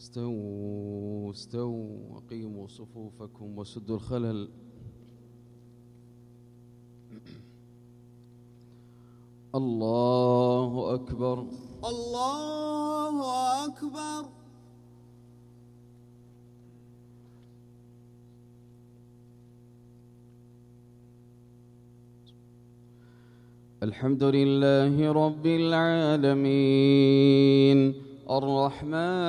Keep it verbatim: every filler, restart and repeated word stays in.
استووا استووا وقيموا صفوفكم وسدوا الخلل. الله أكبر الله أكبر. الحمد لله رب العالمين الرحمن